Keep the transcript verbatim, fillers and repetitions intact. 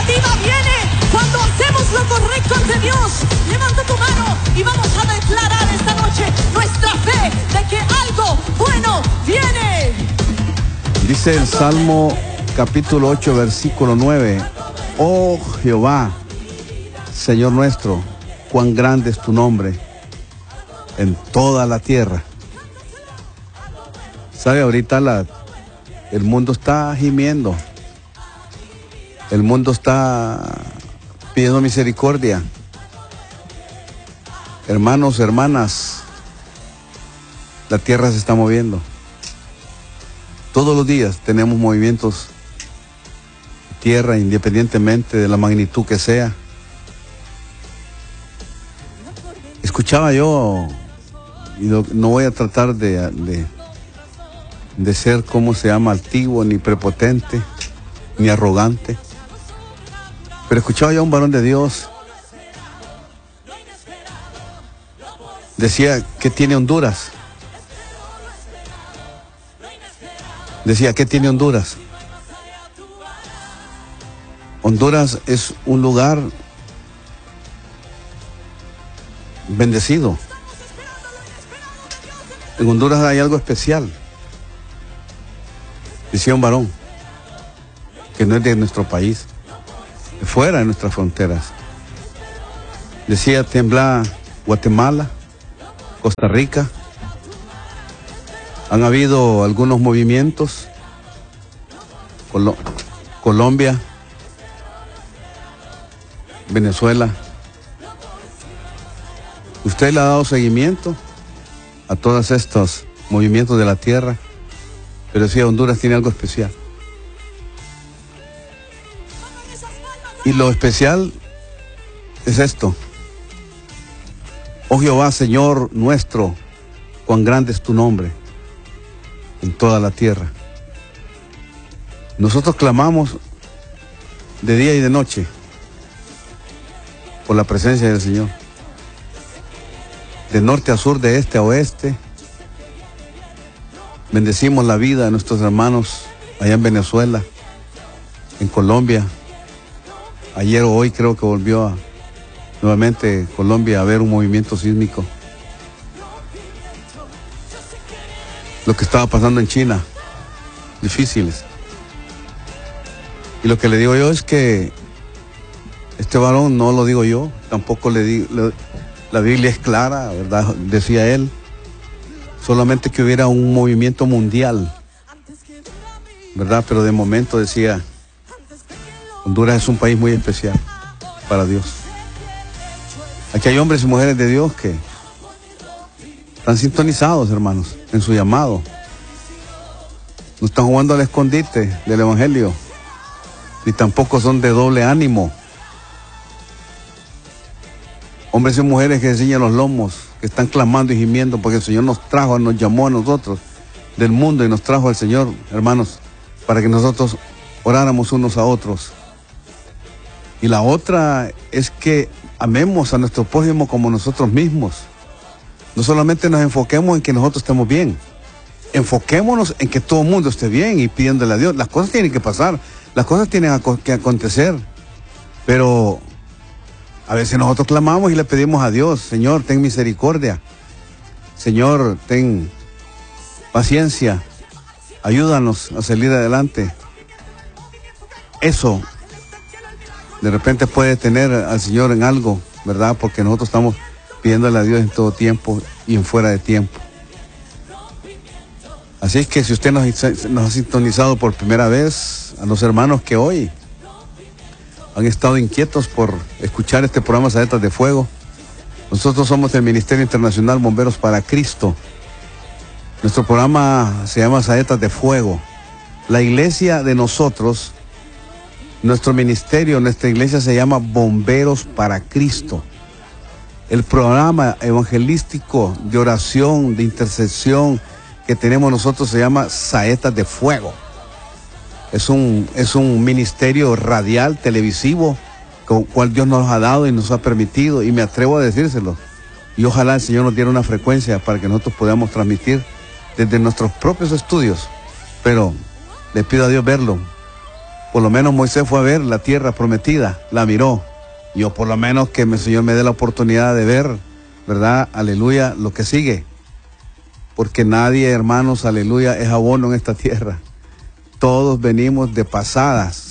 bendiga viene cuando hacemos lo correcto ante Dios. Levanta tu mano y vamos a declarar esta noche nuestra fe de que algo bueno viene. Dice el Salmo capítulo ocho, versículo nueve. Oh Jehová, Señor nuestro, cuán grande es tu nombre en toda la tierra. ¿Sabe? Ahorita la, el mundo está gimiendo. El mundo está pidiendo misericordia. Hermanos, hermanas, la tierra se está moviendo. Todos los días tenemos movimientos de tierra, independientemente de la magnitud que sea. Escuchaba yo, y no, no voy a tratar de, de, de ser, ¿cómo se llama?, altivo, ni prepotente, ni arrogante. Pero escuchaba yo a un varón de Dios. Decía, ¿qué tiene Honduras? Decía, ¿qué tiene Honduras? Honduras es un lugar bendecido. En Honduras hay algo especial. Decía un varón que no es de nuestro país, de fuera de nuestras fronteras. Decía, tembla Guatemala, Costa Rica. Han habido algunos movimientos. Colo- Colombia, Venezuela. ¿Usted le ha dado seguimiento a todos estos movimientos de la tierra? Pero sí, Honduras tiene algo especial. Y lo especial es esto. Oh Jehová, Señor nuestro, cuán grande es tu nombre en toda la tierra. Nosotros clamamos de día y de noche por la presencia del Señor. De norte a sur, de este a oeste. Bendecimos la vida de nuestros hermanos allá en Venezuela, en Colombia. Ayer o hoy creo que volvió a, nuevamente Colombia a haber un movimiento sísmico. Lo que estaba pasando en China, difíciles. Y lo que le digo yo es que este varón, no lo digo yo, tampoco le digo, le, la Biblia es clara, ¿verdad? Decía él, solamente que hubiera un movimiento mundial, ¿verdad? Pero de momento decía, Honduras es un país muy especial para Dios. Aquí hay hombres y mujeres de Dios que están sintonizados, hermanos, en su llamado. No están jugando al escondite del Evangelio, ni tampoco son de doble ánimo. Hombres y mujeres que enseñan los lomos, que están clamando y gimiendo porque el Señor nos trajo, nos llamó a nosotros del mundo y nos trajo al Señor, hermanos, para que nosotros oráramos unos a otros. Y la otra es que amemos a nuestro prójimo como nosotros mismos. No solamente nos enfoquemos en que nosotros estemos bien, enfoquémonos en que todo el mundo esté bien y pidiéndole a Dios. Las cosas tienen que pasar, las cosas tienen que acontecer, pero a veces nosotros clamamos y le pedimos a Dios, Señor, ten misericordia, Señor, ten paciencia, ayúdanos a salir adelante. Eso de repente puede tener al Señor en algo, ¿verdad? Porque nosotros estamos pidiéndole a Dios en todo tiempo y en fuera de tiempo. Así es que si usted nos, nos ha sintonizado por primera vez, a los hermanos que hoy han estado inquietos por escuchar este programa Saetas de Fuego, nosotros somos el Ministerio Internacional Bomberos para Cristo. Nuestro programa se llama Saetas de Fuego. La iglesia de nosotros, nuestro ministerio, nuestra iglesia se llama Bomberos para Cristo. El programa evangelístico de oración, de intercesión que tenemos nosotros se llama Saetas de Fuego. Es un, es un ministerio radial, televisivo, con cual Dios nos ha dado y nos ha permitido, y me atrevo a decírselo. Y ojalá el Señor nos diera una frecuencia para que nosotros podamos transmitir desde nuestros propios estudios. Pero le pido a Dios verlo Por lo menos Moisés fue a ver la tierra prometida, la miró. Yo por lo menos que el Señor me dé la oportunidad de ver, ¿verdad? Aleluya, lo que sigue. Porque nadie, hermanos, aleluya, es abono en esta tierra. Todos venimos de pasadas.